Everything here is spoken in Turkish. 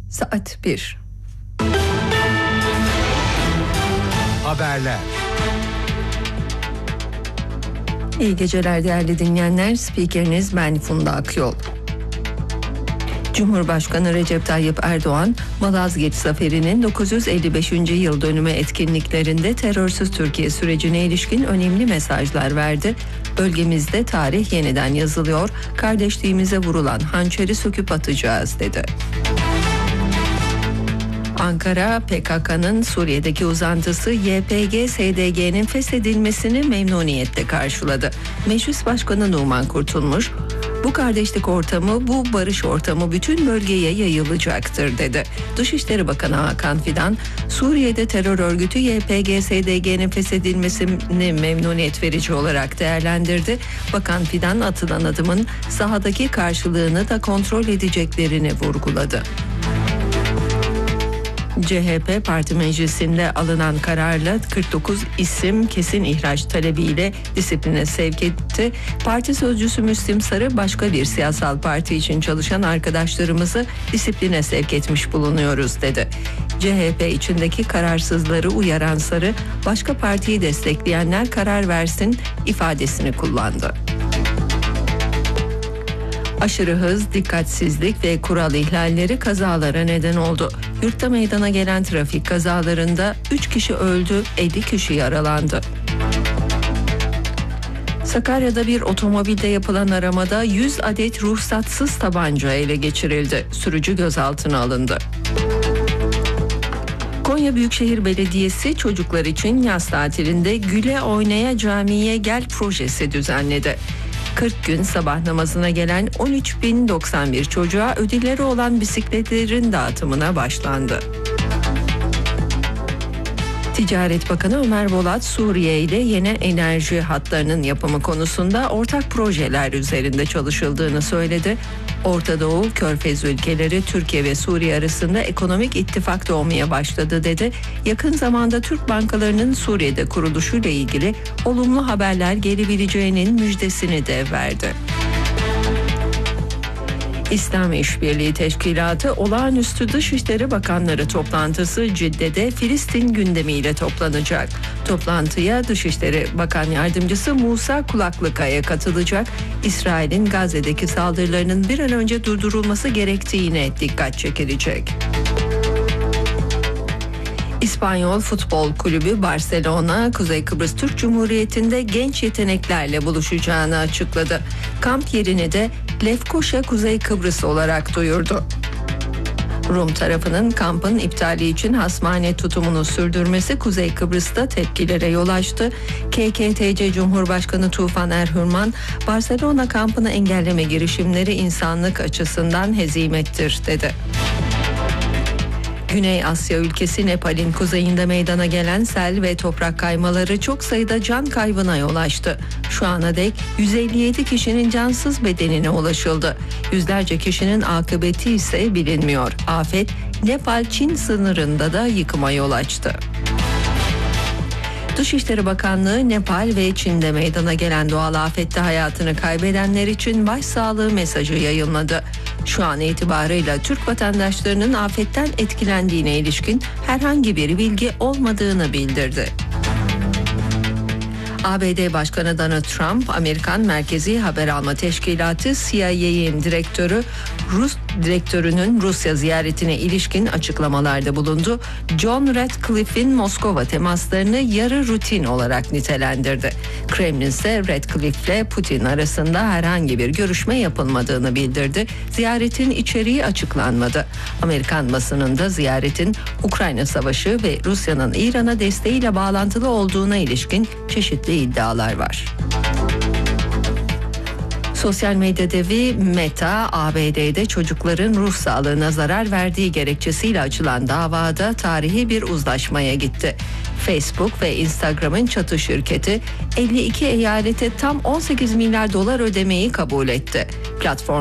Saat 1. Haberler. İyi geceler değerli dinleyenler. Spikeriniz ben Funda Akyol. Cumhurbaşkanı Recep Tayyip Erdoğan, Malazgirt Zaferi'nin 955. yıl dönümü etkinliklerinde terörsüz Türkiye sürecine ilişkin önemli mesajlar verdi. Bölgemizde tarih yeniden yazılıyor, kardeşliğimize vurulan hançeri söküp atacağız dedi. Ankara, PKK'nın Suriye'deki uzantısı YPG-SDG'nin feshedilmesini memnuniyetle karşıladı. Meclis Başkanı Numan Kurtulmuş, "Bu kardeşlik ortamı, bu barış ortamı bütün bölgeye yayılacaktır" dedi. Dışişleri Bakanı Hakan Fidan, Suriye'de terör örgütü YPG-SDG'nin feshedilmesini memnuniyet verici olarak değerlendirdi. Bakan Fidan, atılan adımın sahadaki karşılığını da kontrol edeceklerini vurguladı. CHP Parti Meclisi'nde alınan kararla 49 isim kesin ihraç talebiyle disipline sevk etti. Parti sözcüsü Müslim Sarı, "Başka bir siyasal parti için çalışan arkadaşlarımızı disipline sevk etmiş bulunuyoruz" dedi. CHP içindeki kararsızları uyaran Sarı, "Başka partiyi destekleyenler karar versin" ifadesini kullandı. Aşırı hız, dikkatsizlik ve kural ihlalleri kazalara neden oldu. Yurtta meydana gelen trafik kazalarında 3 kişi öldü, 50 kişi yaralandı. Sakarya'da bir otomobilde yapılan aramada 100 adet ruhsatsız tabanca ele geçirildi. Sürücü gözaltına alındı. Konya Büyükşehir Belediyesi çocuklar için yaz tatilinde Güle Oynaya Camiye Gel projesi düzenledi. 40 gün sabah namazına gelen 13.091 çocuğa ödülleri olan bisikletlerin dağıtımına başlandı. Ticaret Bakanı Ömer Bolat, Suriye ile yeni enerji hatlarının yapımı konusunda ortak projeler üzerinde çalışıldığını söyledi. Orta Doğu, Körfez ülkeleri, Türkiye ve Suriye arasında ekonomik ittifak doğmaya başladı dedi. Yakın zamanda Türk bankalarının Suriye'de kuruluşuyla ilgili olumlu haberler gelebileceğinin müjdesini de verdi. İslam İşbirliği Teşkilatı Olağanüstü Dışişleri Bakanları toplantısı Cidde'de Filistin gündemiyle toplanacak. Toplantıya Dışişleri Bakan Yardımcısı Musa Kulaklıkaya katılacak. İsrail'in Gazze'deki saldırılarının bir an önce durdurulması gerektiğine dikkat çekilecek. İspanyol Futbol Kulübü Barcelona, Kuzey Kıbrıs Türk Cumhuriyeti'nde genç yeteneklerle buluşacağını açıkladı. Kamp yerini de Lefkoşa Kuzey Kıbrıs olarak duyurdu. Rum tarafının kampın iptali için hasmane tutumunu sürdürmesi Kuzey Kıbrıs'ta tepkilere yol açtı. KKTC Cumhurbaşkanı Tufan Erhürman, "Barcelona kampını engelleme girişimleri insanlık açısından hezimettir" dedi. Güney Asya ülkesi Nepal'in kuzeyinde meydana gelen sel ve toprak kaymaları çok sayıda can kaybına yol açtı. Şu ana dek 157 kişinin cansız bedenine ulaşıldı. Yüzlerce kişinin akıbeti ise bilinmiyor. Afet Nepal-Çin sınırında da yıkıma yol açtı. Dışişleri Bakanlığı, Nepal ve Çin'de meydana gelen doğal afette hayatını kaybedenler için başsağlığı mesajı yayınladı. Şu an itibarıyla Türk vatandaşlarının afetten etkilendiğine ilişkin herhangi bir bilgi olmadığını bildirdi. ABD Başkanı Donald Trump, Amerikan Merkezi Haber Alma Teşkilatı CIA'nin direktörünün Rusya ziyaretine ilişkin açıklamalarda bulundu. John Ratcliffe'in Moskova temaslarını yarı rutin olarak nitelendirdi. Kremlin ise Ratcliffe ile Putin arasında herhangi bir görüşme yapılmadığını bildirdi. Ziyaretin içeriği açıklanmadı. Amerikan basınında ziyaretin Ukrayna Savaşı ve Rusya'nın İran'a desteğiyle bağlantılı olduğuna ilişkin çeşitli iddialar var. Sosyal medya devi Meta, ABD'de çocukların ruh sağlığına zarar verdiği gerekçesiyle açılan davada tarihi bir uzlaşmaya gitti. Facebook ve Instagram'ın çatı şirketi 52 eyalete tam 18 milyar dolar ödemeyi kabul etti. Platform